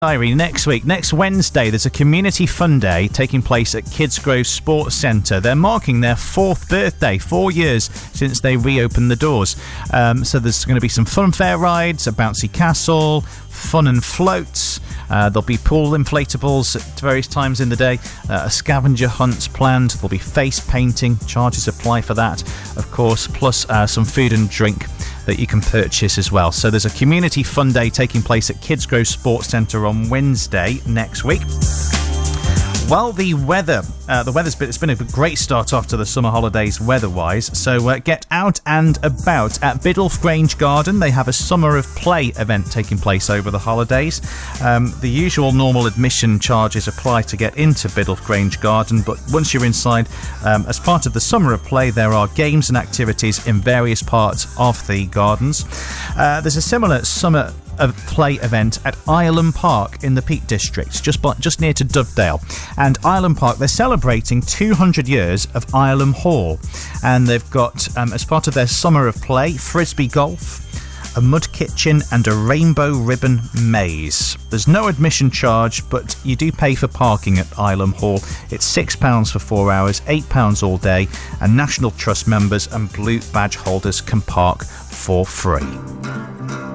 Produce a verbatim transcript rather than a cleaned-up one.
Diary next week, next Wednesday, there's a community fun day taking place at Kidsgrove Sports Centre. They're marking their fourth birthday, four years since they reopened the doors. Um, so there's going to be some funfair rides, a bouncy castle, fun and floats. Uh, there'll be pool inflatables at various times in the day. Uh, a scavenger hunt's planned. There'll be face painting. Charges apply for that, of course, plus uh, some food and drink that you can purchase as well. So there's a community fun day taking place at Kidsgrove Sports Centre on Wednesday next week. Well, the weather, uh, the weather's been, it's been a great start off to the summer holidays weather-wise, so uh, get out and about. At Biddulph Grange Garden, they have a Summer of Play event taking place over the holidays. Um, the usual normal admission charges apply to get into Biddulph Grange Garden, but once you're inside, um, as part of the Summer of Play, there are games and activities in various parts of the gardens. Uh, there's a similar Summer of Play event at Ireland Park in the Peak District, just by, just near to Dovedale. And Ireland Park, they're celebrating two hundred years of Ireland Hall, and they've got, um, as part of their Summer of Play, frisbee golf, a mud kitchen and a rainbow ribbon maze. There's no admission charge, but you do pay for parking at Ireland Hall. It's six pounds for four hours, eight pounds all day, and National Trust members and blue badge holders can park for free.